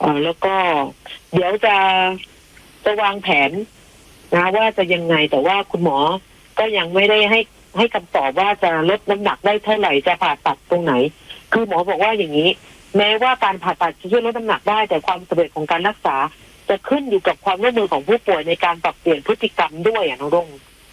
แล้วก็เดี๋ยวจะวางแผนนะว่าจะยังไงแต่ว่าคุณหมอก็ยังไม่ได้ให้คำตอบว่าจะลดน้ำหนักได้เท่าไหร่จะผ่าตัดตรงไหนคือหมอบอกว่าอย่างนี้แม้ว่าการผ่าตัดจะช่วยลดน้ำหนักได้แต่ความสำเร็จของการรักษาจะขึ้นอยู่กับความร่วมมือของผู้ป่วยในการปรับเปลี่ยนพฤติกรรมด้วยน้องรุ่ง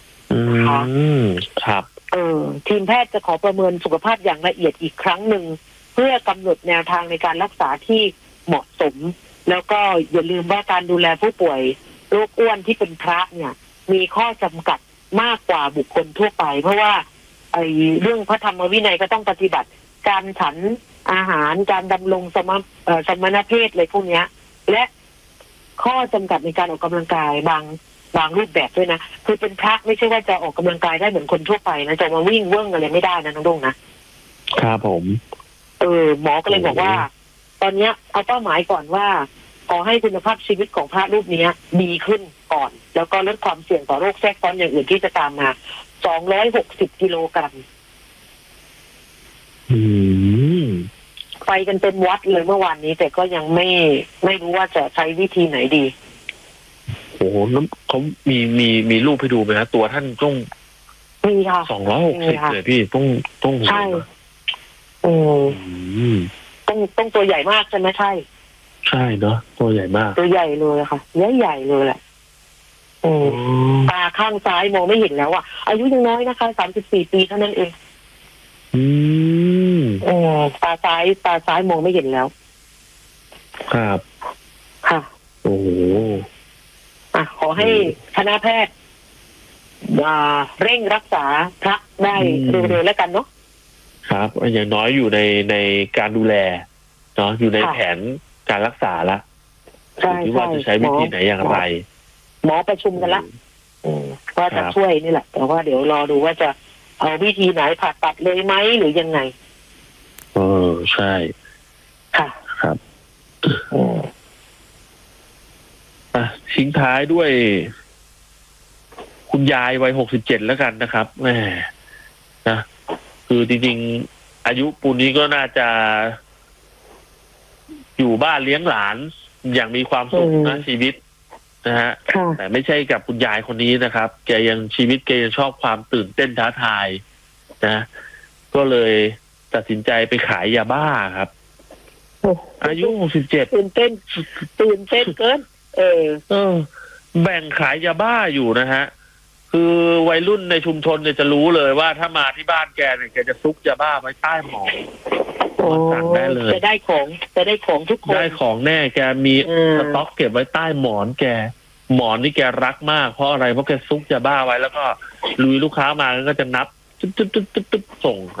ครับทีมแพทย์จะขอประเมินสุขภาพอย่างละเอียดอีกครั้งหนึ่งเพื่อกำหนดแนวทางในการรักษาที่เหมาะสมแล้วก็อย่าลืมว่าการดูแลผู้ป่วยโรคอ้วนที่เป็นพระเนี่ยมีข้อจำกัดมากกว่าบุคคลทั่วไปเพราะว่าเรื่องพระธรรมวินัยก็ต้องปฏิบัติการฉันอาหารการดำรงสมณเพศอะไรพวกนี้และข้อจำกัดในการออกกำลังกายบางรูปแบบด้วยนะคือเป็นพระไม่ใช่ว่าจะออกกำลังกายได้เหมือนคนทั่วไปนะจะมาวิ่งเวิ้งอะไรไม่ได้นะน้องดงนะครับผมหมอก็เลยบอกว่าตอนนี้เอาเป้าหมายก่อนว่าขอให้คุณภาพชีวิตของพระรูปนี้ดีขึ้นก่อนแล้วก็ลดความเสี่ยงต่อโรคแทรกซ้อนอย่างอื่นที่จะตามมา260 กิโลกรัมไปกันเป็นวัดเลยเมื่อวานนี้แต่ก็ยังไม่รู้ว่าจะใช้วิธีไหนดีโอ้โหเขามีรูปให้ดูไหมฮะตัวท่านต้องมีค่ะ 260เลยพี่ต้องใช่ต้องตัวใหญ่มากใช่ไหมใช่เนาะตัวใหญ่มากตัวใหญ่เลยค่ะใหญ่เลยแหละตาข้างซ้ายมองไม่เห็นแล้วอ่ะอายุยังน้อยนะคะ34 ปีเท่านั้นเองตาซ้ายมองไม่เห็นแล้วครับค่ะโอ้โหขอให้คณะแพทย์เร่งรักษาพระได้เร็วๆแล้วกันเนาะครับอย่างน้อยอยู่ในการดูแลเนาะอยู่ในแผนการรักษาละที่ว่าจะใช้วิธีไหนอย่างไรหมอประชุมกันละว่าจะช่วยนี่แหละแต่ว่าเดี๋ยวรอดูว่าจะเอาวิธีไหนผ่าตัดเลยไหมหรือยังไงใช่ค่ะครับทิ้งท้ายด้วยคุณยายวัย67แล้วกันนะครับแหมนะคือจริงๆอายุปูนนี้ก็น่าจะอยู่บ้านเลี้ยงหลานอย่างมีความสุขนะชีวิตนะฮะแต่ไม่ใช่กับคุณยายคนนี้นะครับแกยังชีวิตแกยังชอบความตื่นเต้นท้าทายนะก็เลยตัดสินใจไปขายยาบ้าครับอายุ67 ตื่นเต้นเกินแบ่งขายยาบ้าอยู่นะฮะคือวัยรุ่นในชุมชนเนี่ยจะรู้เลยว่าถ้ามาที่บ้านแกเนี่ยแกจะซุกยาบ้าไว้ใต้หมอนสั่งได้เลยจะได้ของทุกคนได้ของแน่แกมีสต็อกเก็บไว้ใต้หมอนแกหมอนนี่แกรักมากเพราะอะไรเพราะแกซุกยาบ้าไว้แล้วก็ลุยลูกค้ามาก็จะนับตึ๊บส่ง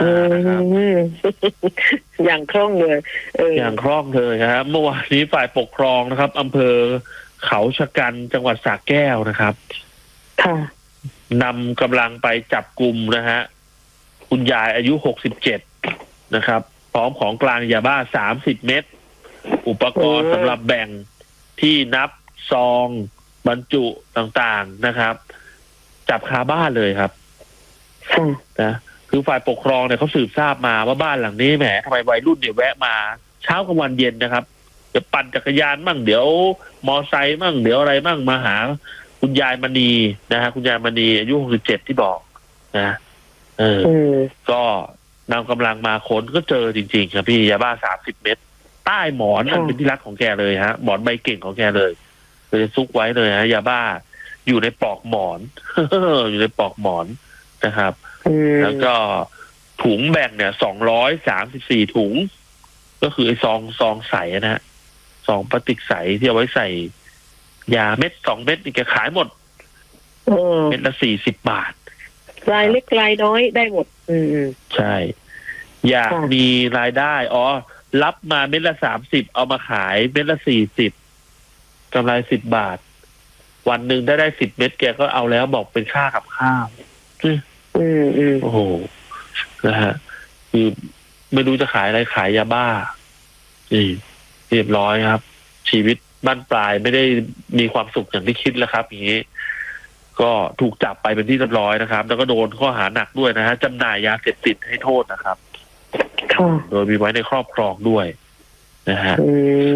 อย่างคล่องเลยอย่างคล่องเลยครับเมื่อวานนี้ฝ่ายปกครองนะครับอำเภอเขาชะกันจังหวัดสระแก้วนะครับนำกำลังไปจับกลุ่มนะฮะคุณยายอายุ67นะครับพร้อมของกลางยาบ้า30 เม็ดอุปกรณ์สำหรับแบ่งที่นับซองบรรจุต่างๆนะครับจับคาบ้านเลยครับนะคือฝ่ายปกครองเนี่ยเขาสืบทราบมาว่าบ้านหลังนี้แหมทำไมวัยรุ่นเนี่ยแวะมาเช้ากลางวันเย็นนะครับเดี๋ยวปั่นจักรยานมั่งเดี๋ยวมอไซค์มั่งเดี๋ยวอะไรมั่งมาหาคุณยายมณีนะฮะคุณยายมณีอายุ67ที่บอกนะก็นำกำลังมาค้นก็เจอจริงๆครับพี่ยาบ้า30 เม็ดใต้หมอนนั่นเป็นที่รักของแกเลยฮะหมอนใบเก่งของแกเลยเลยซุกไว้เลยฮะยาบ้าอยู่ในปลอกหมอน อยู่ในปลอกหมอนนะครับแล้วก็ถุงแบ่งเนี่ย234 ถุงก็คือไอ้ซองใสนะฮะซองพลาสติกใสที่เอาไว้ใส่ยาเม็ด2 เม็ดนี่แกขายหมดเม็ดละ40 บาทรายเล็กรายน้อยได้หมดใช่อยากมีรายได้รับมาเม็ดละ30เอามาขายเม็ดละ40กำไร10 บาทวันหนึ่งได้10 เม็ดแกก็เอาแล้วบอกเป็นค่ากับข้าวโอ้โหนะฮะคือไม่รู้จะขายอะไรขายยาบ้าเรียบร้อยครับชีวิตบ้านปลายไม่ได้มีความสุขอย่างที่คิดแล้วครับอย่างนี้ก็ถูกจับไปเป็นที่เรียบร้อยนะครับแล้วก็โดนข้อหาหนักด้วยนะฮะจำหน่ายยาเสพติดให้โทษนะครับโดยมีไว้ในครอบครองด้วยนะฮะ